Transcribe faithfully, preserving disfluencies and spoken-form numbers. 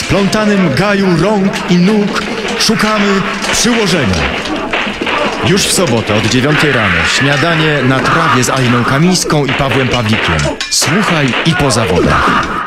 splątanym gaju rąk i nóg szukamy przyłożenia. Już w sobotę od dziewiątej rano śniadanie na trawie z Aliną Kamińską i Pawłem Pawlikiem. Słuchaj i po zawodach.